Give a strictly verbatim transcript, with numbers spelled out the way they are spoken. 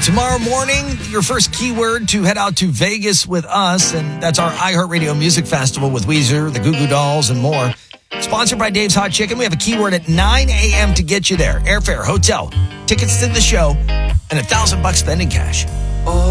Tomorrow morning, your first keyword to head out to Vegas with us, and that's our iHeartRadio Music Festival with Weezer, the Goo Goo Dolls, and more. Sponsored by Dave's Hot Chicken. We have a keyword at nine a.m. to get you there. Airfare, hotel, tickets to the show, and a thousand bucks spending cash.